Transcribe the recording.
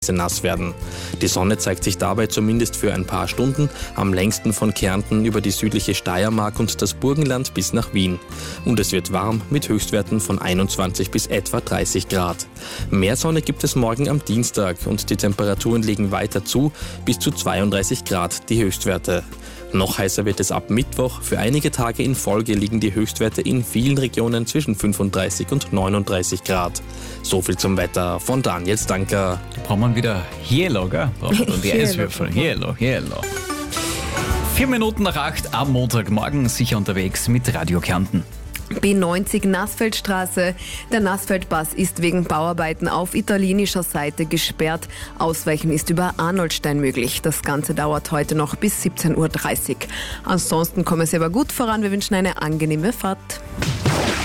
nass werden. Die Sonne zeigt sich dabei zumindest für ein paar Stunden, am längsten von Kärnten über die südliche Steiermark und das Burgenland bis nach Wien. Und es wird warm mit Höchstwerten von 21 bis etwa 30 Grad. Mehr Sonne gibt es morgen am Dienstag und die Temperaturen legen weiter zu, bis zu 32 Grad die Höchstwerte. Noch heißer wird es ab Mittwoch. Für einige Tage in Folge liegen die Höchstwerte in vielen Regionen zwischen 35 und 39 Grad. So viel zum Wetter von Daniel Stanker. Da braucht man wieder Yellow, gell? Braucht man die Eiswürfel. Yellow. 4 Minuten nach 8 am Montagmorgen, sicher unterwegs mit Radio Kärnten. B90 Nassfeldstraße. Der Nassfeldpass ist wegen Bauarbeiten auf italienischer Seite gesperrt. Ausweichen ist über Arnoldstein möglich. Das Ganze dauert heute noch bis 17:30 Uhr. Ansonsten kommen Sie aber gut voran. Wir wünschen eine angenehme Fahrt.